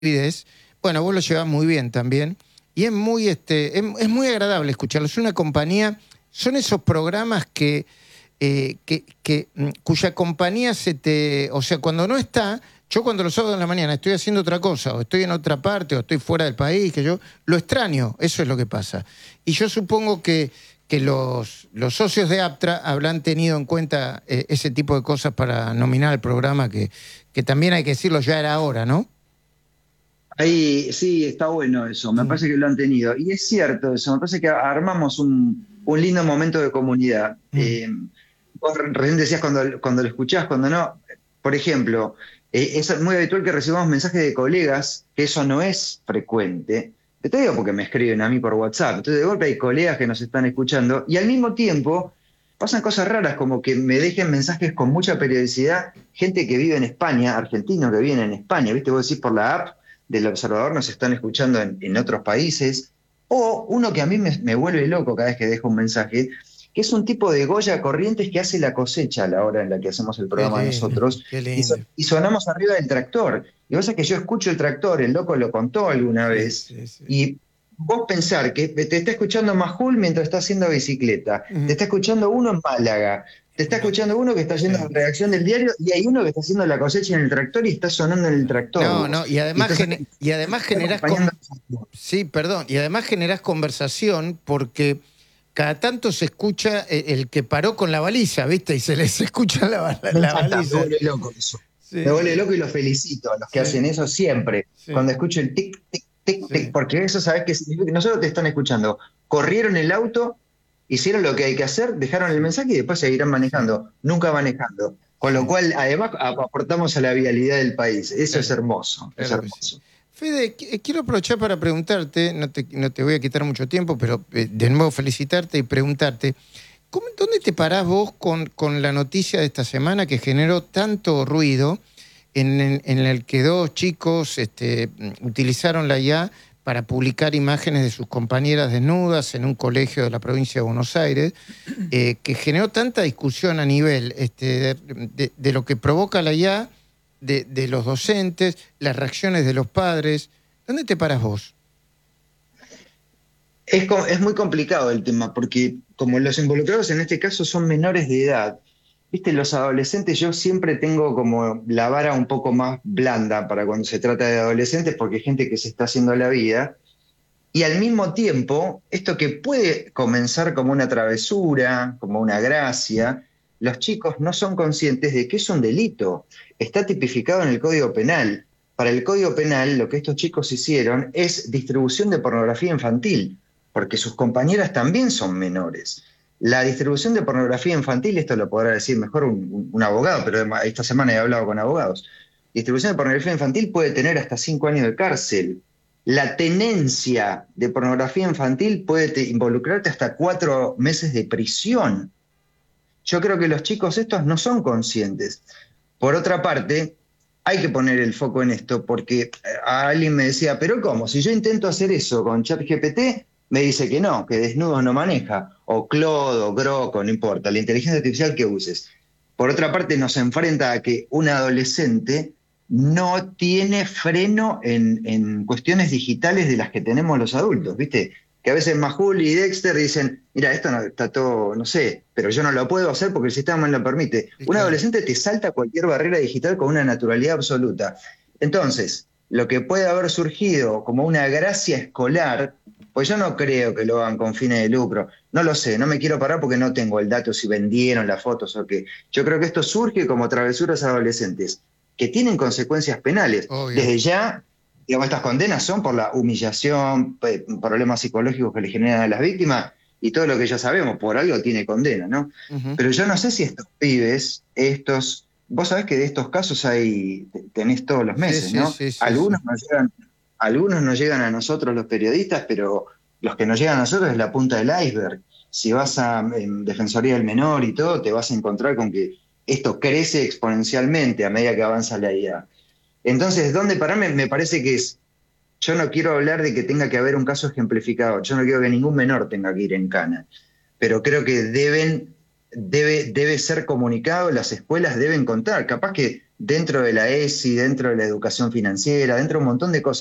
fluidez. Bueno, vos lo llevás muy bien también. Y es muy, es muy agradable escucharlo. Es una compañía, son esos programas cuya compañía o sea, cuando no está, yo cuando los sábados de la mañana estoy haciendo otra cosa, o estoy en otra parte, o estoy fuera del país, que yo lo extraño, eso es lo que pasa. Y yo supongo que los socios de Aptra habrán tenido en cuenta ese tipo de cosas para nominar el programa, que también hay que decirlo, ya era hora, ¿no? Ahí sí, está bueno eso, me parece que lo han tenido. Y es cierto eso, me parece que armamos un lindo momento de comunidad. Vos recién decías cuando lo escuchás, cuando no. Por ejemplo, es muy habitual que recibamos mensajes de colegas, que eso no es frecuente. Te digo porque me escriben a mí por WhatsApp. Entonces de golpe hay colegas que nos están escuchando y al mismo tiempo pasan cosas raras como que me dejen mensajes con mucha periodicidad, gente que vive en España, argentinos que viven en España, ¿viste? Vos decís por la app del observador nos están escuchando en otros países, o uno que a mí me vuelve loco cada vez que dejo un mensaje, que es un tipo de Goya Corrientes que hace la cosecha a la hora en la que hacemos el Qué programa lindo, nosotros, qué lindo. y sonamos arriba del tractor. Y vos sabés que yo escucho el tractor, el loco lo contó alguna Sí, vez, sí, sí. y vos pensar que te está escuchando Majul mientras está haciendo bicicleta, te Ujú. está escuchando uno en Málaga, te está escuchando uno que está Sí. haciendo la redacción del diario y hay uno que está haciendo la cosecha en el tractor y está sonando en el tractor No, vos. no, Y entonces y además está generás acompañando. sí, perdón, y además generás conversación porque cada tanto se escucha el que paró con la baliza, ¿viste? Y se les escucha Me la encanta, me baliza. vuelve loco eso. Me Sí, vuelve sí, loco y los felicito a los que sí, hacen eso siempre. sí, Cuando escucho el tic, tic, tic, tic, sí. porque eso sabes que significa que no solo te están escuchando, corrieron el auto, hicieron lo que hay que hacer, dejaron el Sí, mensaje y después seguirán sí, manejando, nunca manejando. Con lo sí, cual, además, aportamos a la vialidad del país. Eso es claro, hermoso, es claro que sí. hermoso. Fede, quiero aprovechar para preguntarte, no te voy a quitar mucho tiempo, pero de nuevo felicitarte y preguntarte, ¿dónde te parás vos con la noticia de esta semana que generó tanto ruido en el que dos chicos utilizaron la IA para publicar imágenes de sus compañeras desnudas en un colegio de la provincia de Buenos Aires, que generó tanta discusión a nivel de lo que provoca la IA, de los docentes, las reacciones de los padres? ¿Dónde te paras vos? Es muy complicado el tema, porque como los involucrados en este caso son menores de edad, viste, los adolescentes yo siempre tengo como la vara un poco más blanda para cuando se trata de adolescentes, porque hay gente que se está haciendo la vida, y al mismo tiempo, esto que puede comenzar como una travesura, como una gracia, los chicos no son conscientes de que es un delito. Está tipificado en el Código Penal. Para el Código Penal, lo que estos chicos hicieron es distribución de pornografía infantil, porque sus compañeras también son menores. La distribución de pornografía infantil, esto lo podrá decir mejor un abogado, pero esta semana he hablado con abogados. Distribución de pornografía infantil puede tener hasta 5 años de cárcel. La tenencia de pornografía infantil puede involucrarte hasta 4 meses de prisión. Yo creo que los chicos estos no son conscientes. Por otra parte, hay que poner el foco en esto porque a alguien me decía, pero ¿cómo? Si yo intento hacer eso con ChatGPT, me dice que no, que desnudos no maneja, o Claude, o Groco, no importa, la inteligencia artificial que uses. Por otra parte, nos enfrenta a que un adolescente no tiene freno en cuestiones digitales de las que tenemos los adultos, ¿viste? Que a veces Majul y Dexter dicen, mira, esto no, está todo, no sé, pero yo no lo puedo hacer porque el sistema me lo permite. Sí, Un claro. adolescente te salta cualquier barrera digital con una naturalidad absoluta. Entonces, lo que puede haber surgido como una gracia escolar, pues yo no creo que lo hagan con fines de lucro. No lo sé, no me quiero parar porque no tengo el dato si vendieron las fotos o qué. Yo creo que esto surge como travesuras adolescentes que tienen consecuencias penales. Obvio. Desde ya, digamos, estas condenas son por la humillación, problemas psicológicos que le generan a las víctimas y todo lo que ya sabemos, por algo tiene condena, ¿no? Ujú. Pero yo no sé si estos pibes, vos sabés que de estos casos tenés todos los Sí, meses, sí, ¿no? sí, sí, sí. Algunos nos llegan a nosotros los periodistas, pero los que nos llegan a nosotros es la punta del iceberg. Si vas a Defensoría del Menor y todo, te vas a encontrar con que esto crece exponencialmente a medida que avanza la IA. Entonces, ¿dónde pararme? Me parece que yo no quiero hablar de que tenga que haber un caso ejemplificado, yo no quiero que ningún menor tenga que ir en cana, pero creo que debe ser comunicado, las escuelas deben contar, capaz que dentro de la ESI, dentro de la educación financiera, dentro de un montón de cosas.